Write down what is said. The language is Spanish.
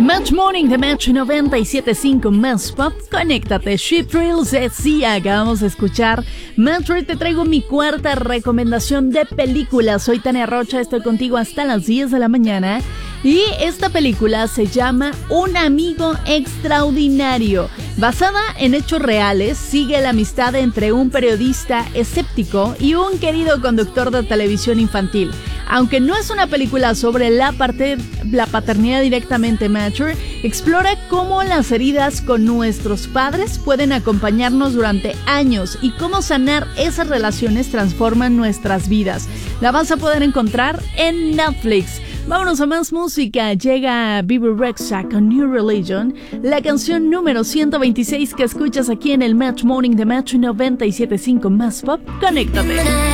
Match Morning de Match 97.5 Más Pop. Conéctate. Sheep Thrills de Sia. Acabamos de escuchar. Match, hoy te traigo mi cuarta recomendación de película. Soy Tania Rocha, estoy contigo hasta las 10 de la mañana. Y esta película se llama Un amigo extraordinario. Basada en hechos reales, sigue la amistad entre un periodista escéptico y un querido conductor de televisión infantil. Aunque no es una película sobre la paternidad directamente, Mature explora cómo las heridas con nuestros padres pueden acompañarnos durante años y cómo sanar esas relaciones transforman nuestras vidas. La vas a poder encontrar en Netflix. Vámonos a más música. Llega Bebe Rexha con New Religion, la canción número 126 que escuchas aquí en el Match Morning de Match 97.5 Más Pop. Conéctate.